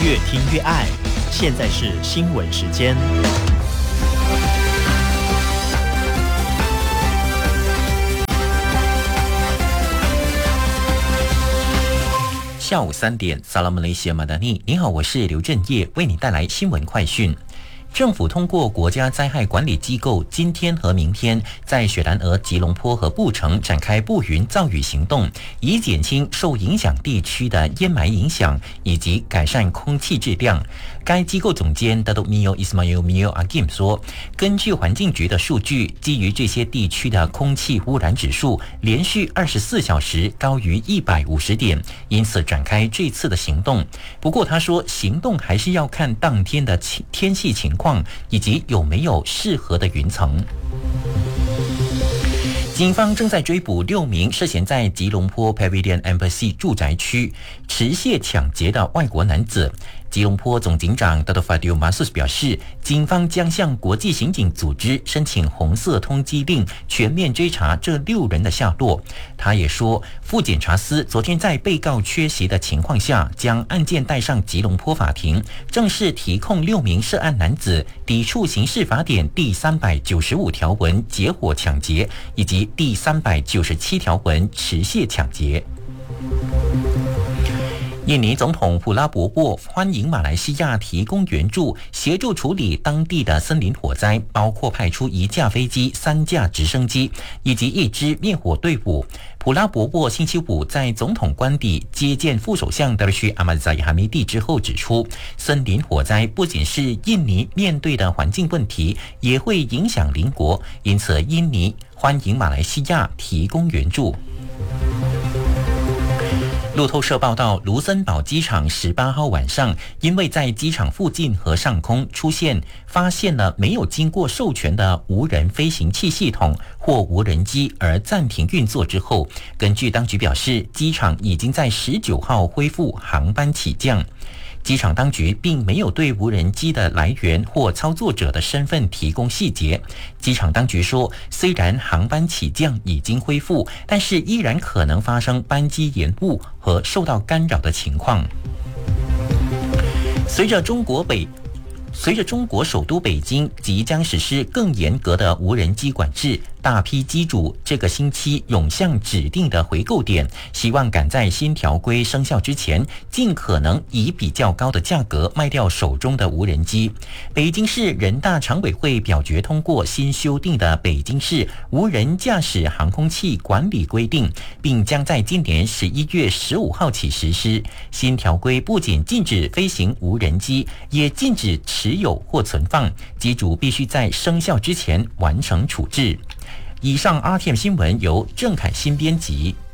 越听越爱。现在是新闻时间。 下午3点，萨拉姆雷西亚马达尼，你好，我是刘振业，为你带来新闻快讯。政府通过国家灾害管理机构今天和明天在雪兰莪、吉隆坡和布城展开布云造雨行动，以减轻受影响地区的烟霾影响以及改善空气质量。该机构总监 Datuk Mio Ismail Mio Agim 说，根据环境局的数据，基于这些地区的空气污染指数连续24小时高于150点，因此展开这次的行动。不过他说，行动还是要看当天的天气情况以及有没有适合的云层。警方正在追捕6名涉嫌在吉隆坡 Pavilion Embassy 住宅区持械抢劫的外国男子。吉隆坡总警长 Dato' Fadil Masus 表示，警方将向国际刑警组织申请红色通缉令，全面追查这6人的下落。他也说，副检察司昨天在被告缺席的情况下，将案件带上吉隆坡法庭，正式提控6名涉案男子抵触刑事法典第395条文结伙抢劫，以及第397条文持械抢劫。印尼总统普拉博沃欢迎马来西亚提供援助，协助处理当地的森林火灾，包括派出1架飞机、3架直升机以及1支灭火队伍。普拉博沃星期五在总统官邸接见副首相德什阿马扎哈米蒂之后指出，森林火灾不仅是印尼面对的环境问题，也会影响邻国，因此印尼欢迎马来西亚提供援助。路透社报道，卢森堡机场18号晚上因为在机场附近和上空发现了没有经过授权的无人飞行器系统或无人机而暂停运作之后，根据当局表示，机场已经在19号恢复航班起降。机场当局并没有对无人机的来源或操作者的身份提供细节。机场当局说，虽然航班起降已经恢复，但是依然可能发生班机延误和受到干扰的情况。随着中国首都北京即将实施更严格的无人机管制，大批机主这个星期涌向指定的回购点，希望赶在新条规生效之前，尽可能以比较高的价格卖掉手中的无人机。北京市人大常委会表决通过新修订的《北京市无人驾驶航空器管理规定》，并将在今年11月15号起实施。新条规不仅禁止飞行无人机，也禁止持有或存放，机主必须在生效之前完成处置。以上 RTM 新闻由郑凯欣编辑。